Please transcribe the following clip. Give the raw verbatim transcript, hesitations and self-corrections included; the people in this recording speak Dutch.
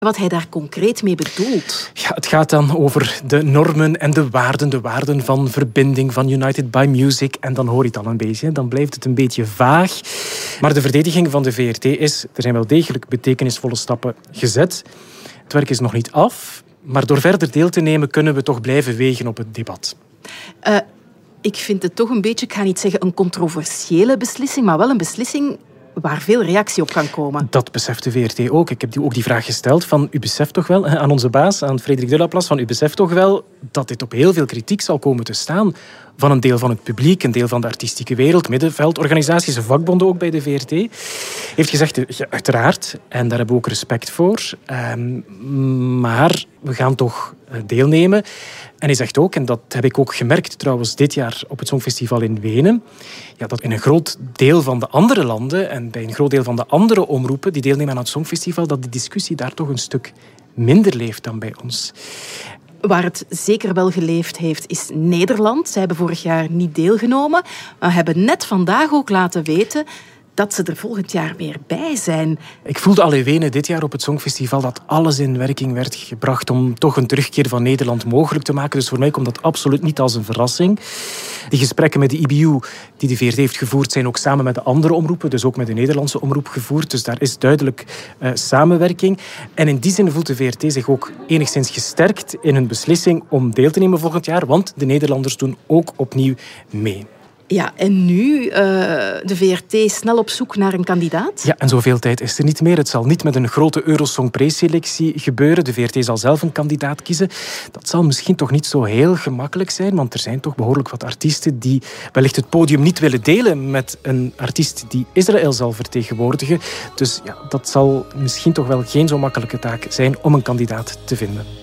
wat hij daar concreet mee bedoelt. Ja, het gaat dan over de normen en de waarden. De waarden van verbinding, van United by Music. En dan hoor je het al een beetje. Dan blijft het een beetje vaag. Maar de verdediging van de V R T is... Er zijn wel degelijk betekenisvolle stappen gezet. Het werk is nog niet af. Maar door verder deel te nemen kunnen we toch blijven wegen op het debat. Uh, ik vind het toch een beetje, ik ga niet zeggen een controversiële beslissing, maar wel een beslissing waar veel reactie op kan komen. Dat beseft de V R T ook. Ik heb die, ook die vraag gesteld van u beseft toch wel, aan onze baas, aan Frederik Delaplace, van u beseft toch wel dat dit op heel veel kritiek zal komen te staan van een deel van het publiek, een deel van de artistieke wereld, middenveldorganisaties, vakbonden ook bij de V R T. Heeft gezegd, ja, uiteraard, en daar hebben we ook respect voor, um, maar we gaan toch deelnemen. En hij zegt ook, en dat heb ik ook gemerkt trouwens dit jaar op het Songfestival in Wenen, ja, dat in een groot deel van de andere landen en bij een groot deel van de andere omroepen die deelnemen aan het Songfestival, dat die discussie daar toch een stuk minder leeft dan bij ons. Waar het zeker wel geleefd heeft, is Nederland. Zij hebben vorig jaar niet deelgenomen, maar hebben net vandaag ook laten weten dat ze er volgend jaar weer bij zijn. Ik voelde al in Wenen dit jaar op het Songfestival dat alles in werking werd gebracht om toch een terugkeer van Nederland mogelijk te maken. Dus voor mij komt dat absoluut niet als een verrassing. Die gesprekken met de I B U die de V R T heeft gevoerd zijn ook samen met de andere omroepen, dus ook met de Nederlandse omroep gevoerd. Dus daar is duidelijk uh, samenwerking. En in die zin voelt de V R T zich ook enigszins gesterkt in hun beslissing om deel te nemen volgend jaar, want de Nederlanders doen ook opnieuw mee. Ja, en nu uh, de V R T snel op zoek naar een kandidaat? Ja, en zoveel tijd is er niet meer. Het zal niet met een grote Eurosong preselectie gebeuren. De V R T zal zelf een kandidaat kiezen. Dat zal misschien toch niet zo heel gemakkelijk zijn, want er zijn toch behoorlijk wat artiesten die wellicht het podium niet willen delen met een artiest die Israël zal vertegenwoordigen. Dus ja, dat zal misschien toch wel geen zo makkelijke taak zijn om een kandidaat te vinden.